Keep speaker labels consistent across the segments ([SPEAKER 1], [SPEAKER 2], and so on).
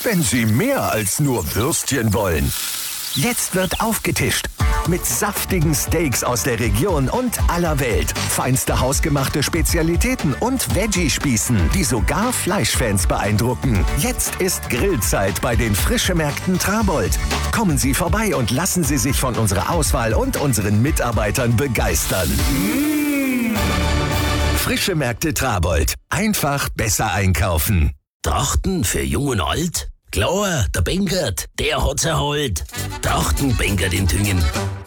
[SPEAKER 1] wenn Sie mehr als nur Würstchen wollen. Jetzt wird aufgetischt mit saftigen Steaks aus der Region und aller Welt. Feinste hausgemachte Spezialitäten und Veggie-Spießen, die sogar Fleischfans beeindrucken. Jetzt ist Grillzeit bei den Frischemärkten Trabold. Kommen Sie vorbei und lassen Sie sich von unserer Auswahl und unseren Mitarbeitern begeistern. Frischemärkte Trabold. Einfach besser einkaufen.
[SPEAKER 2] Trachten für Jung und Alt? Klar, der Benkert, der hat's erholt. Trachten Benkert in Tüngen.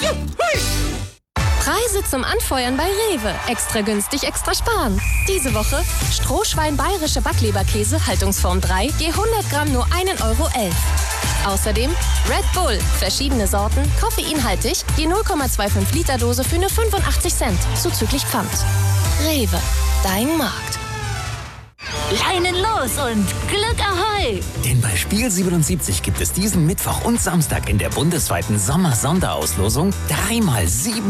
[SPEAKER 3] Preise zum Anfeuern bei Rewe. Extra günstig, extra sparen. Diese Woche Strohschwein bayerische Backleberkäse, Haltungsform 3, je 100 Gramm nur 1,11 Euro. Außerdem Red Bull, verschiedene Sorten, koffeinhaltig, je 0,25 Liter Dose für nur 85 Cent, zuzüglich Pfand. Rewe, dein Markt.
[SPEAKER 4] Leinen los und Glück Ahoi!
[SPEAKER 5] Denn bei Spiel 77 gibt es diesen Mittwoch und Samstag in der bundesweiten Sommer-Sonderauslosung 3 mal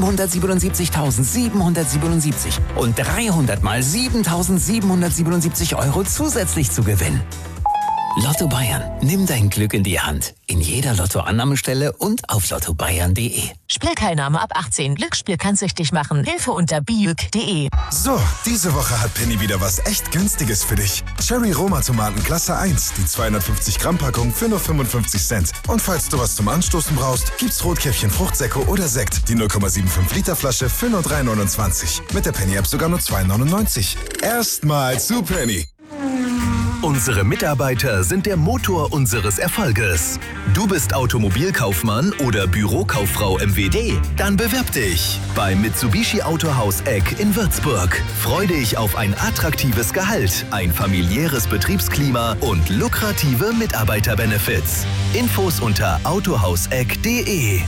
[SPEAKER 5] 777.777 und 300 mal 7.777 Euro zusätzlich zu gewinnen. Lotto Bayern, nimm dein Glück in die Hand. In jeder Lottoannahmestelle und auf lottobayern.de.
[SPEAKER 4] Spielteilnahme ab 18. Glücksspiel kann süchtig machen. Hilfe unter biüg.de.
[SPEAKER 6] So, diese Woche hat Penny wieder was echt Günstiges für dich. Cherry Roma Tomaten Klasse 1, die 250 Gramm Packung für nur 55 Cent. Und falls du was zum Anstoßen brauchst, gibt's Rotkäppchen Fruchtsäcko oder Sekt, die 0,75 Liter Flasche für nur 3,29. Mit der Penny App sogar nur 2,99. Erstmal zu Penny.
[SPEAKER 1] Unsere Mitarbeiter sind der Motor unseres Erfolges. Du bist Automobilkaufmann oder Bürokauffrau MWD? Dann bewirb dich beim Mitsubishi Autohaus Eck in Würzburg. Freu dich auf ein attraktives Gehalt, ein familiäres Betriebsklima und lukrative Mitarbeiterbenefits. Infos unter autohauseck.de.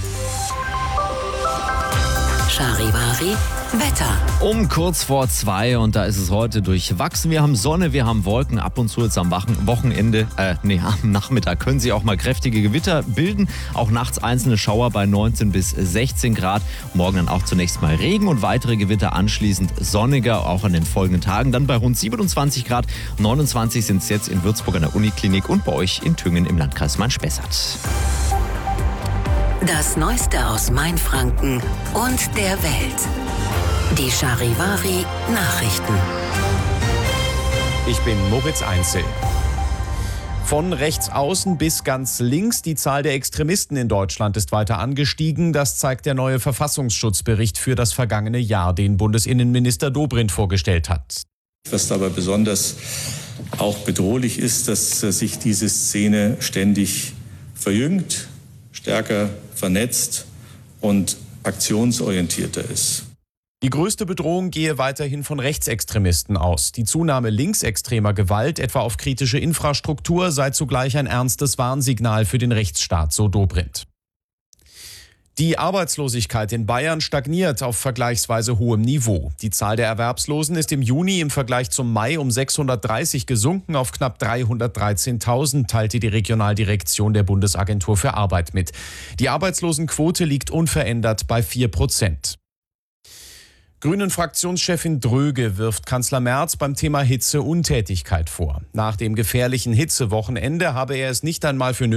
[SPEAKER 4] Charivari Wetter.
[SPEAKER 7] Um kurz vor 2 und da ist es heute durchwachsen. Wir haben Sonne, wir haben Wolken, ab und zu jetzt am Wochenende, am Nachmittag können sich auch mal kräftige Gewitter bilden. Auch nachts einzelne Schauer bei 19 bis 16 Grad. Morgen dann auch zunächst mal Regen und weitere Gewitter, anschließend sonniger, auch an den folgenden Tagen. Dann bei rund 27 Grad, 29 sind es jetzt in Würzburg an der Uniklinik und bei euch in Tüngen im Landkreis Main-Spessart.
[SPEAKER 4] Das Neueste aus Mainfranken und der Welt. Die Charivari Nachrichten.
[SPEAKER 8] Ich bin Moritz Einzel. Von rechts außen bis ganz links, die Zahl der Extremisten in Deutschland ist weiter angestiegen. Das zeigt der neue Verfassungsschutzbericht für das vergangene Jahr, den Bundesinnenminister Dobrindt vorgestellt hat.
[SPEAKER 9] Was dabei besonders auch bedrohlich ist, dass sich diese Szene ständig verjüngt, stärker vernetzt und aktionsorientierter ist.
[SPEAKER 8] Die größte Bedrohung gehe weiterhin von Rechtsextremisten aus. Die Zunahme linksextremer Gewalt, etwa auf kritische Infrastruktur, sei zugleich ein ernstes Warnsignal für den Rechtsstaat, so Dobrindt. Die Arbeitslosigkeit in Bayern stagniert auf vergleichsweise hohem Niveau. Die Zahl der Erwerbslosen ist im Juni im Vergleich zum Mai um 630 gesunken auf knapp 313.000, teilte die Regionaldirektion der Bundesagentur für Arbeit mit. Die Arbeitslosenquote liegt unverändert bei 4%. Grünen-Fraktionschefin Dröge wirft Kanzler Merz beim Thema Hitze Untätigkeit vor. Nach dem gefährlichen Hitzewochenende habe er es nicht einmal für